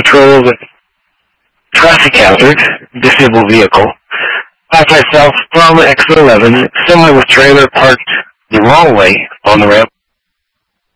control of a traffic hazard, disabled vehicle. 55 south from exit 11, semi with trailer parked the wrong way on the ramp.